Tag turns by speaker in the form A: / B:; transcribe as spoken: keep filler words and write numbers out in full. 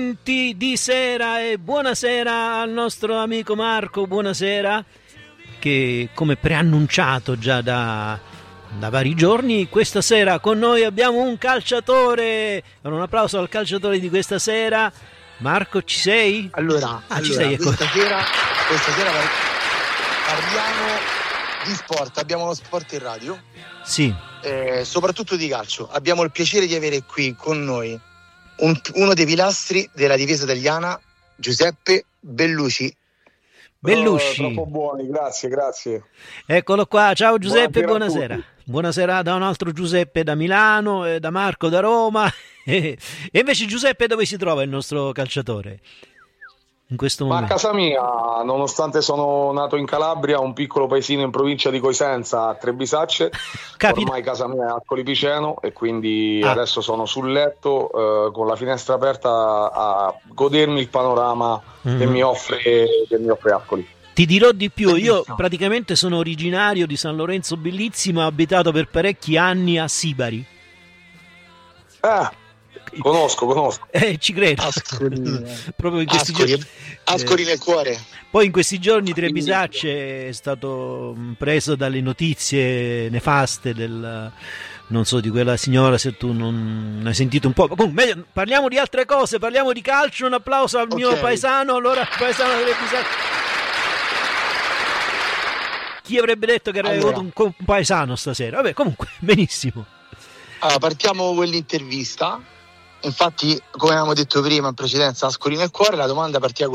A: Di sera e buonasera al nostro amico Marco, buonasera, che come preannunciato già da, da vari giorni, questa sera con noi abbiamo un calciatore. Un applauso al calciatore di questa sera. Marco, ci sei?
B: Allora,
A: ah,
B: allora
A: ci sei, ecco.
B: questa, sera, questa sera parliamo di sport, abbiamo lo sport in radio,
A: sì,
B: eh, soprattutto di calcio. Abbiamo il piacere di avere qui con noi Un, uno dei pilastri della difesa italiana, Giuseppe Bellucci.
A: Bellucci.
C: Oh, troppo buoni, grazie, grazie.
A: Eccolo qua, ciao Giuseppe,
C: buonasera.
A: buonasera. Buonasera da un altro Giuseppe da Milano, e da Marco da Roma. E invece Giuseppe dove si trova il nostro calciatore in questo momento?
C: Ma a casa mia, nonostante sono nato in Calabria, un piccolo paesino in provincia di Cosenza, a Trebisacce,
A: Capita.
C: Ormai casa mia è a Colipiceno e quindi
A: ah.
C: adesso sono sul letto eh, con la finestra aperta a godermi il panorama mm. che mi offre, che mi offre Ascoli.
A: Ti dirò di più, io praticamente sono originario di San Lorenzo Bellizzi, ma ho abitato per parecchi anni a Sibari.
C: Eh, conosco, conosco.
A: Eh, ci credo.
B: Ascoli,
A: proprio in questi
B: Ascoli,
A: giorni.
B: Ascoli nel cuore.
A: Poi in questi giorni Trebisacce è stato preso dalle notizie nefaste del, non so, di quella signora, se tu non hai sentito un po'. Comunque, meglio, parliamo di altre cose, parliamo di calcio. Un applauso al okay. mio paesano, allora paesano di Trebisacce. Chi avrebbe detto che avrei allora. avuto un, un paesano stasera? Vabbè, comunque, benissimo.
B: Allora, partiamo con l'intervista. Infatti, come avevamo detto prima in precedenza, Ascoli nel cuore, la domanda partiva